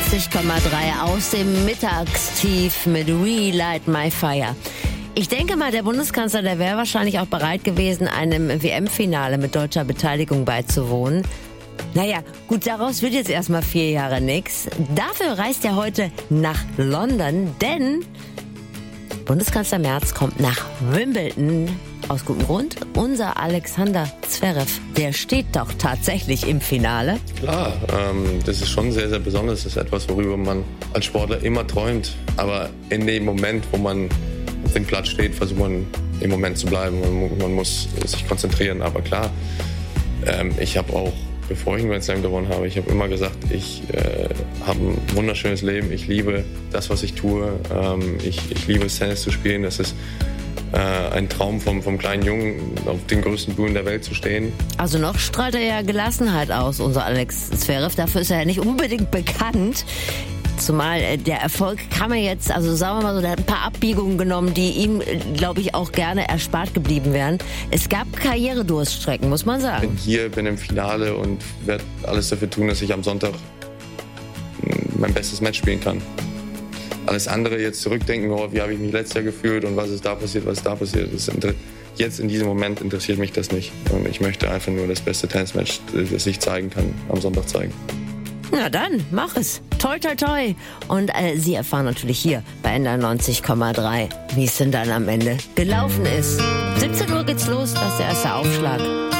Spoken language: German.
90,3 aus dem Mittagstief mit Relight My Fire. Ich denke mal, der Bundeskanzler, der wäre wahrscheinlich auch bereit gewesen, einem WM-Finale mit deutscher Beteiligung beizuwohnen. Naja, gut, daraus wird jetzt erstmal 4 Jahre nix. Dafür reist er heute nach London, denn Bundeskanzler Merz kommt nach Wimbledon. Aus gutem Grund. Unser Alexander Zverev, der steht doch tatsächlich im Finale. Klar, das ist schon sehr, sehr besonders. Das ist etwas, worüber man als Sportler immer träumt. Aber in dem Moment, wo man auf dem Platz steht, versucht man im Moment zu bleiben. Man muss sich konzentrieren. Aber klar, ich habe auch, bevor ich einen Grand Slam gewonnen habe, ich habe immer gesagt, ich habe ein wunderschönes Leben. Ich liebe das, was ich tue. Ich liebe es, Tennis zu spielen. Das ist ein Traum vom kleinen Jungen, auf den größten Bühnen der Welt zu stehen. Also noch strahlt er ja Gelassenheit aus, unser Alex Zverev. Dafür ist er ja nicht unbedingt bekannt. Zumal der Erfolg kam ja jetzt, also sagen wir mal so, der hat ein paar Abbiegungen genommen, die ihm, glaube ich, auch gerne erspart geblieben wären. Es gab Karrieredurststrecken, muss man sagen. Ich bin hier, bin im Finale und werde alles dafür tun, dass ich am Sonntag mein bestes Match spielen kann. Alles andere jetzt zurückdenken, oh, wie habe ich mich letztes Jahr gefühlt und was ist da passiert, jetzt in diesem Moment interessiert mich das nicht. Und ich möchte einfach nur das beste Tennismatch, das ich zeigen kann, am Sonntag zeigen. Na dann, mach es. Toi, toi, toi. Und Sie erfahren natürlich hier bei NDR 90,3, wie es denn dann am Ende gelaufen ist. 17 Uhr geht's los, das ist der erste Aufschlag.